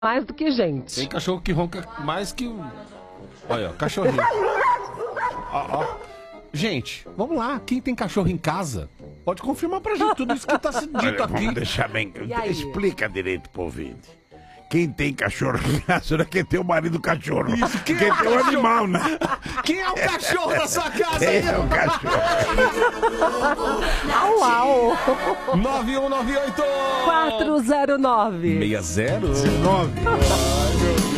mais do que gente. Tem cachorro que ronca mais que o... Olha, ó, cachorrinho. Ó. Gente, vamos lá. Quem tem cachorro em casa, pode confirmar pra gente tudo isso que tá sendo dito aqui. Vamos deixar bem... aí? Explica direito pro ouvinte. Quem tem cachorro em casa não é quem tem o marido cachorro. Isso, quem quem é o tem o cachorro? animal, né? Quem é o cachorro da sua casa aí? Quem é o cachorro? Au, au. 9198 409. 60 9.